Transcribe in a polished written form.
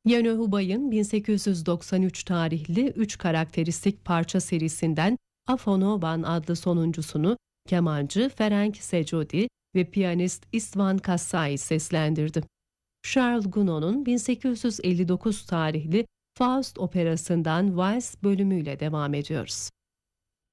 Yane Hubay'ın 1893 tarihli 3 karakteristik parça serisinden Afonoban adlı sonuncusunu kemancı Ferenc Secodi ve piyanist Istvan Kassai seslendirdi. Charles Gounod'un 1859 tarihli Faust operasından Vals bölümüyle devam ediyoruz.